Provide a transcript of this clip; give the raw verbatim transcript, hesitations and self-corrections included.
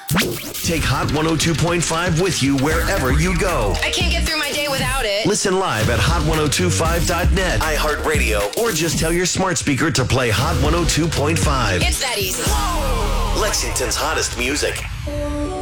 Take Hot one oh two point five with you wherever you go. I can't get through my day without it. Listen live at hot ten twenty-five dot net, iHeartRadio, or just tell your smart speaker to play Hot one oh two point five. It's that easy. Lexington's hottest music.